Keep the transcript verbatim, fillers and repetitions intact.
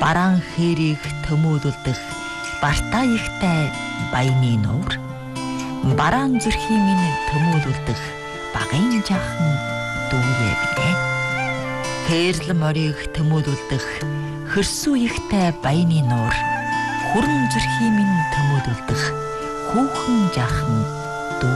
бараан хэрийг төмөөлүүлдэх бартаа ихтэй баяны нуур, бараан зүрхийн минь төмөөлүүлдэх багын жаахан дүүрээ бинэ. Хээрлэн морийг төмөөлүүлдэх хөрсүү ихтэй баяны нуур, хүрэн зүрхийн минь төмөөлүүлдэх хүүхэн жаахан